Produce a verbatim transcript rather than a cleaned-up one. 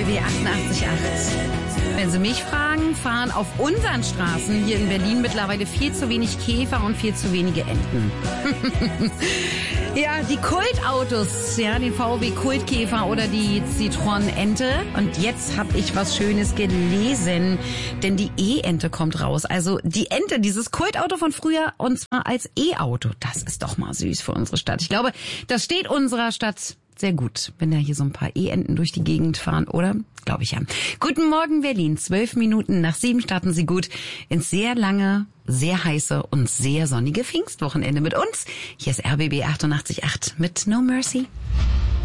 B B achtundachtzig Komma acht. Wenn Sie mich fragen, fahren auf unseren Straßen hier in Berlin mittlerweile viel zu wenig Käfer und viel zu wenige Enten. Ja, die Kultautos, ja, den V W Kultkäfer oder die Citroën Ente. Und jetzt habe ich was Schönes gelesen, denn die E-Ente kommt raus. Also die Ente, dieses Kultauto von früher, und zwar als E-Auto. Das ist doch mal süß für unsere Stadt. Ich glaube, das steht unserer Stadt sehr gut, wenn da hier so ein paar E-Enten durch die Gegend fahren, oder? Glaube ich ja. Guten Morgen, Berlin. Zwölf Minuten nach sieben starten Sie gut ins sehr lange, sehr heiße und sehr sonnige Pfingstwochenende mit uns. Hier ist R B B achtundachtzig Komma acht mit No Mercy.